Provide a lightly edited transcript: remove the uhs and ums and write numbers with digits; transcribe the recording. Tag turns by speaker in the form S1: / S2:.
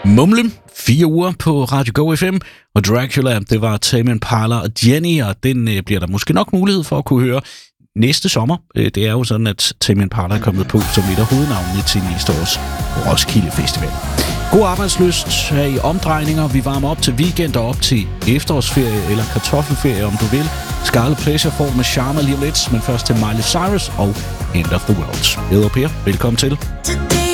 S1: Mumlem, 4 uger på Radio Go FM, og Dracula, det var Tame Impala og Jenny, og den bliver der måske nok mulighed for at kunne høre næste sommer. Det er jo sådan, at Tame Impala er kommet på som et af hovednavnene til næste års Roskilde Festival. God arbejdsløst i omdrejninger. Vi varmer op til weekend og op til efterårsferie eller kartoffelferie, om du vil. Scarlet Pleasure får med Charme lige lidt, men først til Miley Cyrus og End of the World. Jeg hedder Per. Velkommen til.